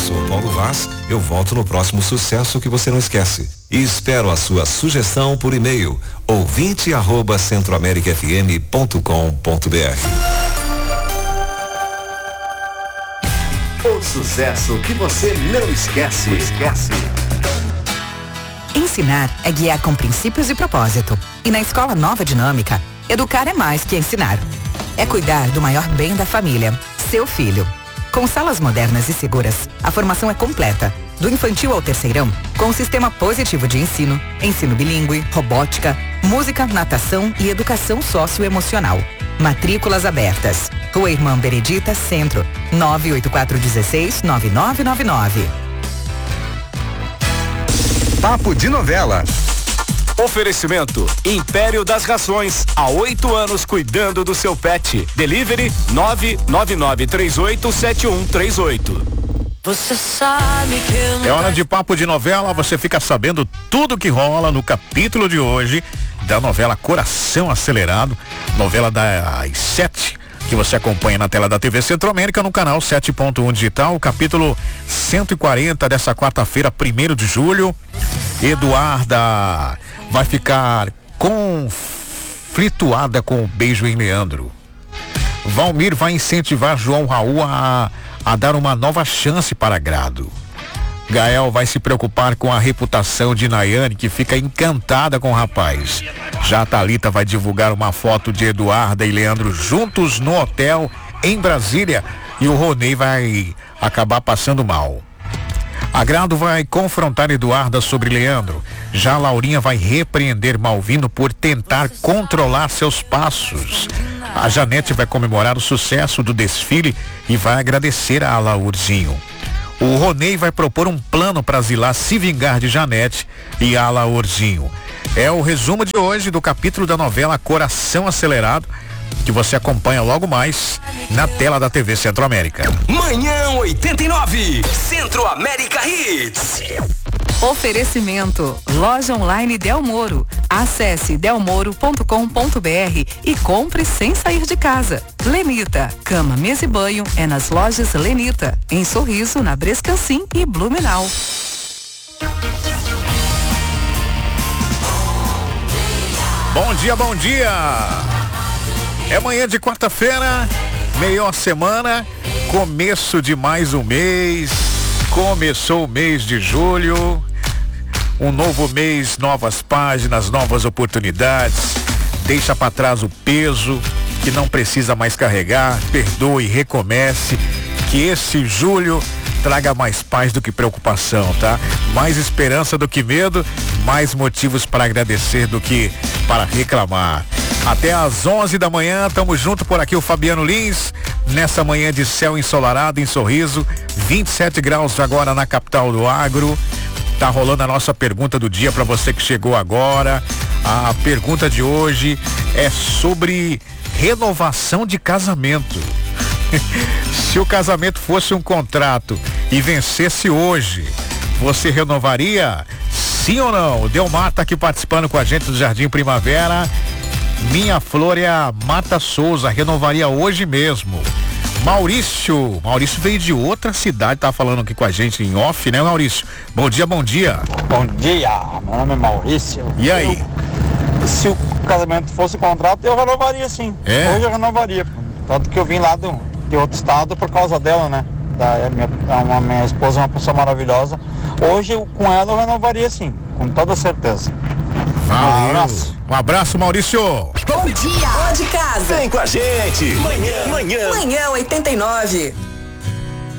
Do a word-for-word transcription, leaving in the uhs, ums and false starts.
sou Paulo Vaz, eu volto no próximo Sucesso que você não esquece. E espero a sua sugestão por e-mail, ouvinte arroba centroamérica f m ponto com ponto b r. O sucesso que você não esquece. Esquece. Ensinar é guiar com princípios e propósito. E na Escola Nova Dinâmica, educar é mais que ensinar. É cuidar do maior bem da família, seu filho. Com salas modernas e seguras, a formação é completa. Do infantil ao terceirão, com o sistema positivo de ensino, ensino bilíngue, robótica, música, natação e educação socioemocional. Matrículas abertas. Rua Irmã Benedita, Centro, nove oito quatro um seis, nove nove nove nove. Papo de Novela. Oferecimento Império das Rações, há oito anos cuidando do seu pet. Delivery nove nove nove três oito sete um três oito. Você sabe que eu não... É hora de Papo de Novela, você fica sabendo tudo que rola no capítulo de hoje da novela Coração Acelerado, novela das sete, que você acompanha na tela da T V Centro-América no canal sete ponto um Digital, capítulo cento e quarenta dessa quarta-feira, primeiro de julho. Eduarda vai ficar conflituada com o beijo em Leandro. Valmir vai incentivar João Raul a, a dar uma nova chance para Grado. Gael vai se preocupar com a reputação de Nayane, que fica encantada com o rapaz. Já a Thalita vai divulgar uma foto de Eduarda e Leandro juntos no hotel em Brasília e o Ronei vai acabar passando mal. A Grado vai confrontar Eduarda sobre Leandro. Já Laurinha vai repreender Malvino por tentar controlar seus passos. A Janete vai comemorar o sucesso do desfile e vai agradecer a Alaurzinho. O Ronei vai propor um plano para Zilá se vingar de Janete e Alaurzinho. É o resumo de hoje do capítulo da novela Coração Acelerado, que você acompanha logo mais na tela da T V Centro-América. Manhã oitenta e nove, Centro-América Hits. Oferecimento, loja online Del Moro. Acesse delmoro ponto com ponto b r e compre sem sair de casa. Lenita, cama, mesa e banho é nas lojas Lenita, em Sorriso, na Brescancim e Blumenau. Bom dia, bom dia! É manhã de quarta-feira, melhor semana, começo de mais um mês, começou o mês de julho, um novo mês, novas páginas, novas oportunidades, deixa para trás o peso que não precisa mais carregar, perdoe e recomece, que esse julho traga mais paz do que preocupação, tá? Mais esperança do que medo, mais motivos para agradecer do que para reclamar. Até às onze da manhã, tamo junto por aqui, o Fabiano Lins, nessa manhã de céu ensolarado em Sorriso, vinte e sete graus agora na capital do agro. Tá rolando a nossa pergunta do dia para você que chegou agora. A pergunta de hoje é sobre renovação de casamento. Se o casamento fosse um contrato e vencesse hoje, você renovaria? Sim ou não? O Delmar tá aqui participando com a gente do Jardim Primavera. Minha flor é a Mata Souza, renovaria hoje mesmo. Maurício, Maurício veio de outra cidade, tá falando aqui com a gente em off, né, Maurício? Bom dia, bom dia. Bom dia, meu nome é Maurício. E aí? Eu, se o casamento fosse contrato, eu renovaria sim. É? Hoje eu renovaria. Tanto que eu vim lá do, de outro estado por causa dela, né? Da, é minha, é uma, minha esposa é uma pessoa maravilhosa. Hoje eu, com ela eu renovaria sim, com toda certeza. Valeu. Um abraço. Um abraço, Maurício. Bom dia, ó de casa. Vem com a gente. Manhã, manhã. Manhã oitenta e nove.